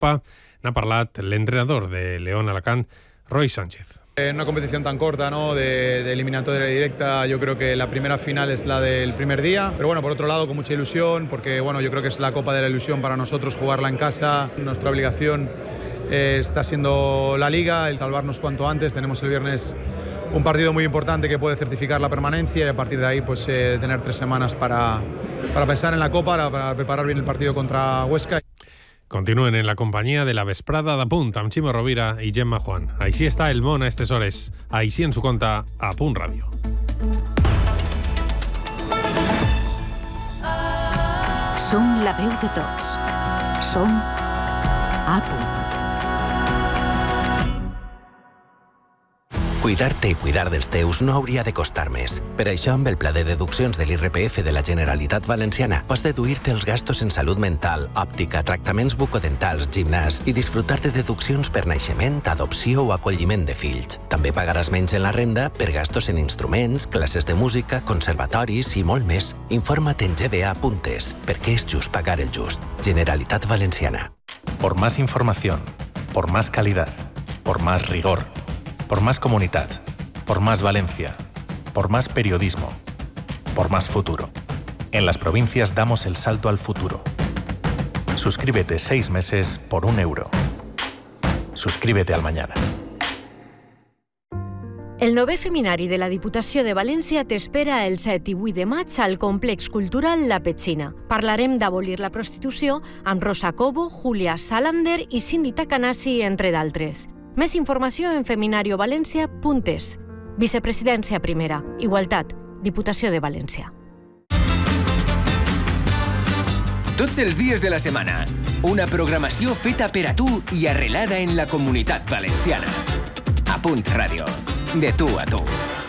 Copa n'ha parlat l'entrenador de León Alacant, Roy Sánchez. En una competición tan corta, ¿no? de eliminatoria directa, yo creo que la primera final es la del primer día, pero bueno, por otro lado con mucha ilusión, porque bueno, yo creo que es la Copa de la Ilusión para nosotros jugarla en casa. Nuestra obligación está siendo la Liga, el salvarnos cuanto antes. Tenemos el viernes un partido muy importante que puede certificar la permanencia y a partir de ahí pues tener 3 semanas para pensar en la Copa, para preparar bien el partido contra Huesca. Continuen en la companyia de la vesprada de Punt amb Ximo Rovira i Gemma Juan. Així està el món a aquestes hores. Així ens ho conta a Punt Ràdio. Som la veu de tots. Som a Punt. Cuidar-te i cuidar dels teus no hauria de costar més. Per això, amb el pla de deduccions de l'IRPF de la Generalitat Valenciana, pots deduir-te els gastos en salut mental, òptica, tractaments bucodentals, gimnàs i disfrutar de deduccions per naixement, adopció o acolliment de fills. També pagaràs menys en la renda per gastos en instruments, classes de música, conservatoris i molt més. Informa't en gba.es, perquè és just pagar el just. Generalitat Valenciana. Por más información, por más calidad, por más rigor, por más comunidad, por más Valencia, por más periodismo, por más futuro. En las provincias damos el salto al futuro. Suscríbete 6 meses por €1. Suscríbete al mañana. El 9è Feminari de la Diputació de València t'espera el 7 i 8 de maig al Complex Cultural La Petxina. Parlarem d'abolir la prostitució amb Rosa Cobo, Julia Salander i Cindy Takanasi, entre d'altres. Més informació en feminariovalencia.es. Vicepresidència primera. Igualtat. Diputació de València. Tots els dies de la setmana. Una programació feta per a tu i arrelada en la comunitat valenciana. A Punt Ràdio. De tu a tu.